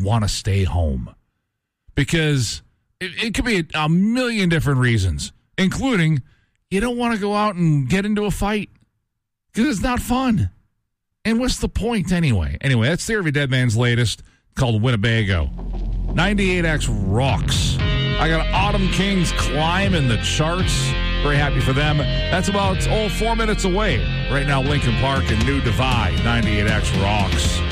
want to stay home. Because it could be a million different reasons, including you don't want to go out and get into a fight because it's not fun. And what's the point anyway? Anyway, that's Theory of a Dead Man's latest, called Winnebago. 98X rocks. I got Autumn Kings climbing the charts. Very happy for them. That's about 4 minutes away. Right now, Lincoln Park and New Divide. 98X rocks.